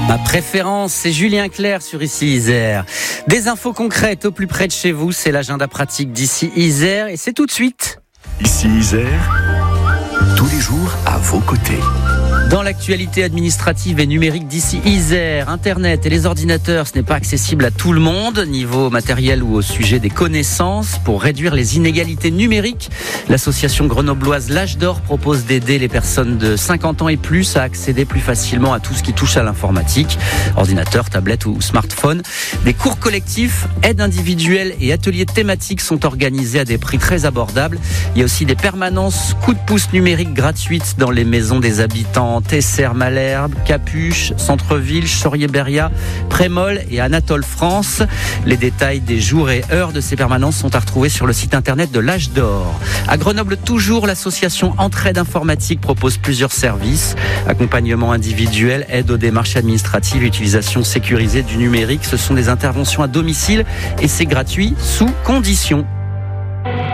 Ma préférence, c'est Julien Clerc sur Ici Isère. Des infos concrètes au plus près de chez vous, c'est l'agenda pratique d'Ici Isère et c'est tout de suite. Ici Isère, tous les jours à vos côtés. Dans l'actualité administrative et numérique d'Ici Isère, Internet et les ordinateurs, ce n'est pas accessible à tout le monde, niveau matériel ou au sujet des connaissances. Pour réduire les inégalités numériques, l'association grenobloise L'Âge d'Or propose d'aider les personnes de 50 ans et plus à accéder plus facilement à tout ce qui touche à l'informatique, ordinateur, tablette ou smartphone. Des cours collectifs, aides individuelles et ateliers thématiques sont organisés à des prix très abordables. Il y a aussi des permanences coups de pouce numériques gratuites dans les maisons des habitants Tesser, Malherbe, Capuche, Centre-Ville, Chaurier-Beria, Prémol et Anatole France. Les détails des jours et heures de ces permanences sont à retrouver sur le site internet de l'Âge d'Or. À Grenoble, toujours, l'association Entraide Informatique propose plusieurs services. Accompagnement individuel, aide aux démarches administratives, utilisation sécurisée du numérique. Ce sont des interventions à domicile et c'est gratuit sous conditions.